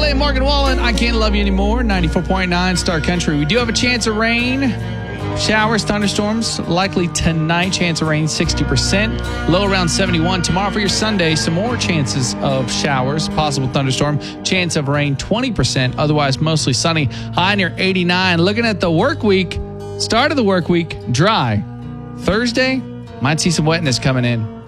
Elliott, Morgan Wallen, I Can't Love You Anymore, 94.9 Star Country. We do have a chance of rain. Showers, thunderstorms, likely tonight. Chance of rain, 60%. Low around 71. Tomorrow for your Sunday, some more chances of showers, possible thunderstorm. Chance of rain, 20%. Otherwise, mostly sunny. High near 89. Looking at the work week, start of the work week, dry. Thursday, might see some wetness coming in.